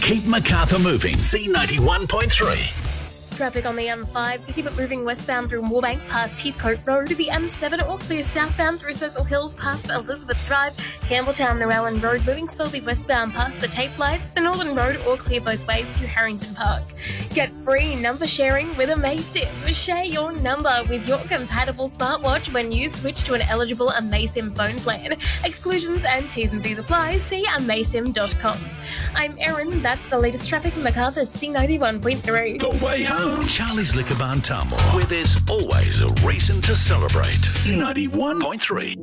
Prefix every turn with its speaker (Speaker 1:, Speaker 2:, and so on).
Speaker 1: Keep Macarthur moving. C91.3.
Speaker 2: Traffic on the M5, busy but moving westbound through Moorebank past Heathcote Road, the M7 all clear southbound through Cecil Hills past Elizabeth Drive, Campbelltown Narellan Road moving slowly westbound past the Tape Lights, the Northern Road all clear both ways through Harrington Park. Get free number sharing with Amaysim. Share your number with your compatible smartwatch when you switch to an eligible Amaysim phone plan. Exclusions and T's and C's apply. See amaysim.com. I'm Erin. That's the latest traffic in Macarthur C91.3.
Speaker 1: The way home. Charlie's Liquor Barn Tamworth, where there's always a reason to celebrate. C91.3.